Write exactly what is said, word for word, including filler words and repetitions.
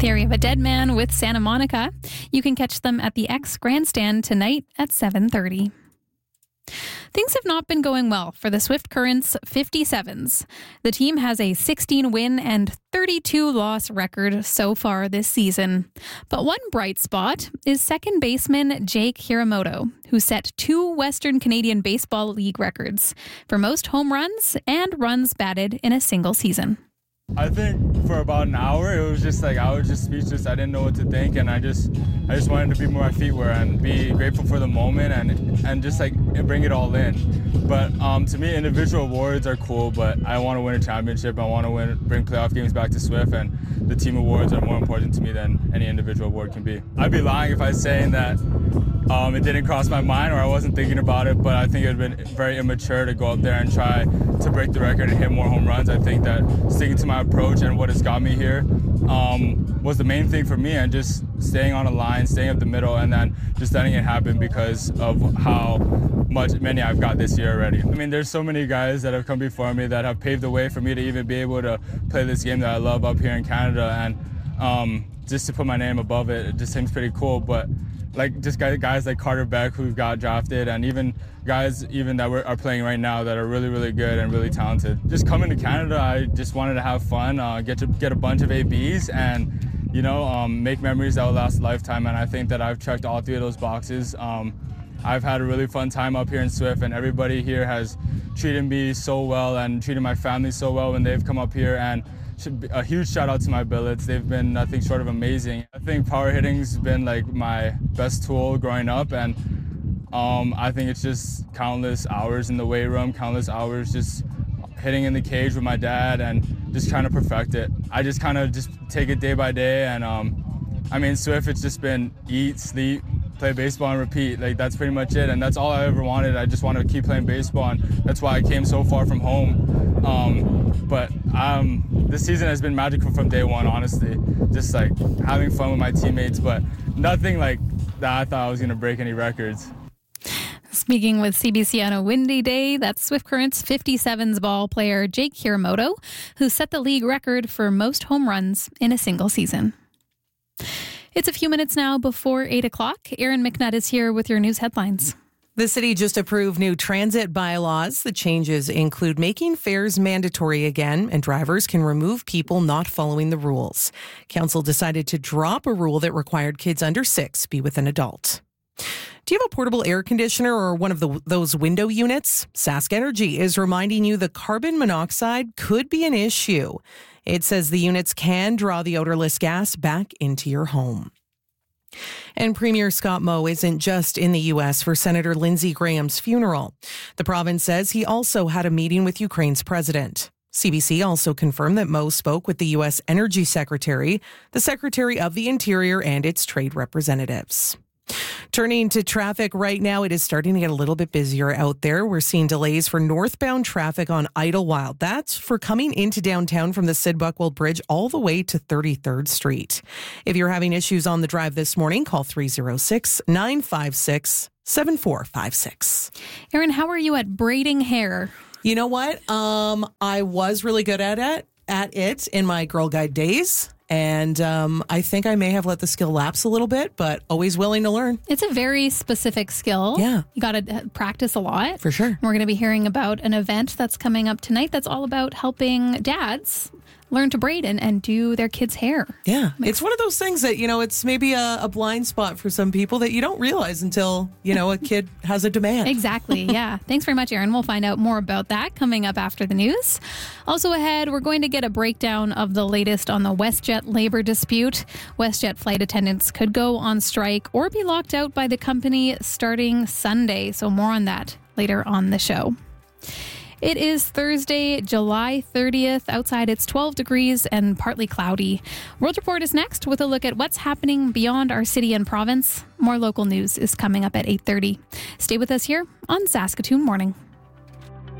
Theory of a Dead Man with Santa Monica. You can catch them at the X Grandstand tonight at seven thirty. Things have not been going well for the Swift Currents fifty-sevens. The team has a sixteen win and thirty-two loss record so far this season. But one bright spot is second baseman Jake Hiramoto, who set two Western Canadian Baseball League records for most home runs and runs batted in a single season. I think for about an hour, it was just like I was just speechless. I didn't know what to think, and I just I just wanted to be where my feet were and be grateful for the moment and and just like bring it all in. But um, to me, individual awards are cool, but I want to win a championship. I want to win, bring playoff games back to Swift, and the team awards are more important to me than any individual award can be. I'd be lying if I was saying that um, it didn't cross my mind or I wasn't thinking about it, but I think it would have been very immature to go up there and try to break the record and hit more home runs. I think that sticking to my approach and what has got me here um, was the main thing for me, and just staying on a line, staying up the middle, and then just letting it happen because of how much many I've got this year already. I mean, there's so many guys that have come before me that have paved the way for me to even be able to play this game that I love up here in Canada, and um, just to put my name above it, it just seems pretty cool. But like just guys, guys like Carter Beck, who got drafted, and even guys even that were, are playing right now that are really, really good and really talented. Just coming to Canada, I just wanted to have fun, uh, get to get a bunch of A Bs, and you know, um, make memories that will last a lifetime. And I think that I've checked all three of those boxes. Um, I've had a really fun time up here in Swift, and everybody here has treated me so well and treated my family so well when they've come up here. And a huge shout out to my billets. They've been nothing short of amazing. I think power hitting's been like my best tool growing up, and um, I think it's just countless hours in the weight room, countless hours just hitting in the cage with my dad and just trying to perfect it. I just kind of just take it day by day, and um, I mean, Swift, it's just been eat, sleep, play baseball and repeat. Like, that's pretty much it, and that's all I ever wanted. I just wanted to keep playing baseball, and that's why I came so far from home. Um, but um, this season has been magical from day one, honestly. Just like having fun with my teammates, but nothing like that I thought I was going to break any records. Speaking with C B C on a windy day, that's Swift Currents fifty-sevens ball player Jake Hiramoto, who set the league record for most home runs in a single season. It's a few minutes now before eight o'clock. Erin McNutt is here with your news headlines. The city just approved new transit bylaws. The changes include making fares mandatory again, and drivers can remove people not following the rules. Council decided to drop a rule that required kids under six be with an adult. Do you have a portable air conditioner or one of the, those window units? Sask Energy is reminding you the carbon monoxide could be an issue. It says the units can draw the odorless gas back into your home. And Premier Scott Moe isn't just in the U S for Senator Lindsey Graham's funeral. The province says he also had a meeting with Ukraine's president. C B C also confirmed that Moe spoke with the U S Energy Secretary, the Secretary of the Interior, and its trade representatives. Turning to traffic right now, it is starting to get a little bit busier out there. We're seeing delays for northbound traffic on Idlewild. That's for coming into downtown from the Sid Buckwell Bridge all the way to thirty-third Street. If you're having issues on the drive this morning, call three oh six, nine five six, seven four five six. Erin, how are you at braiding hair? You know what? Um, I was really good at it, at it in my Girl Guide days. And um, I think I may have let the skill lapse a little bit, but always willing to learn. It's a very specific skill. Yeah. You got to practice a lot. For sure. We're going to be hearing about an event that's coming up tonight that's all about helping dads learn to braid and, and do their kids' hair. Yeah. It's one of those things that, you know, it's maybe a, a blind spot for some people that you don't realize until, you know, a kid has a demand. Exactly. Yeah. Thanks very much, Erin. We'll find out more about that coming up after the news. Also ahead, we're going to get a breakdown of the latest on the WestJet labor dispute. WestJet flight attendants could go on strike or be locked out by the company starting Sunday. So more on that later on the show. It is Thursday, July thirtieth. Outside, it's twelve degrees and partly cloudy. World Report is next with a look at what's happening beyond our city and province. More local news is coming up at eight thirty. Stay with us here on Saskatoon Morning.